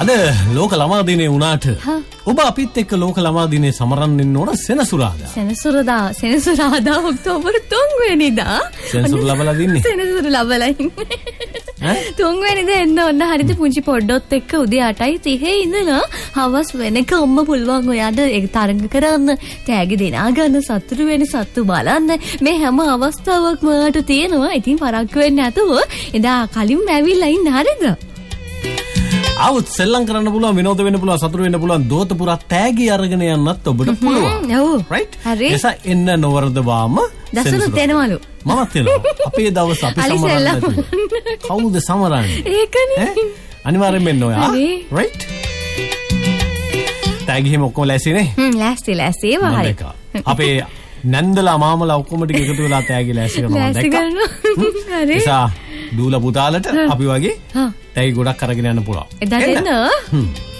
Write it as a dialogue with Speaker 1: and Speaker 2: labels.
Speaker 1: අද ලෝක ළමා දිනේ වුණාට ඔබ අපිත් එක්ක ලෝක ළමා දිනේ සමරන්න ඉන්න ඕන සෙනසුරාදා.
Speaker 2: සෙනසුරාදා ඔක්තෝබර් 3 වෙනිදා.
Speaker 1: සෙනසුරු ලබලා දින්නේ.
Speaker 2: සෙනසුරු ලබලා ඉන්නේ. 3 වෙනිදා එන්න ඕන හරිද පුංචි පොඩ්ඩොත් එක්ක උදේ 8:30 ඉඳලා හවස් වෙනකම්ම පුළුවන් ඔයාට ඒක තරඟ කරන්න, තෑගි දෙනා ගන්න, සතුටු වෙන සත්තු බලන්න. මේ හැම අවස්ථාවක්ම ඔයාට තියෙනවා. ඉතින් පරක්කු වෙන්නේ නැතුව එදා කලින්ම ඇවිල්ලා ඉන්න හරිද?
Speaker 1: ආවොත් සෙල්ලම් කරන්න පුළුවන්, විනෝද වෙන්න පුළුවන්, සතුටු වෙන්න පුළුවන්, දෝත පුරා තෑගි අරගෙන යන්නත් ඔබට පුළුවන්.
Speaker 2: ඔව්.
Speaker 1: රයිට්?
Speaker 2: හරි.
Speaker 1: එසා එන්න නොවරදවාම
Speaker 2: දසුනුත් එනවලු.
Speaker 1: මමත් එනවා. අපේ දවස් අපි සමරන්නේ. කවුද සමරන්නේ?
Speaker 2: ඒකනේ.
Speaker 1: අනිවාර්යෙන්ම එන්න ඔයා. රයිට්? තෑගි හිම ඔක්කොම ලෑස්තිනේ?
Speaker 2: ලෑස්ති ඒවා හරි.
Speaker 1: අපේ නැන්දලා මාමලා ඔක්කොම ටික එකතු වෙලා තෑගි ලෑස්ති කරනවා දැක්කා. හරි. එසා දූලා පුතාලට අපි වගේ තෑගි ගොඩක් අරගෙන යන්න පුළුවන්.
Speaker 2: එදාට එන්න.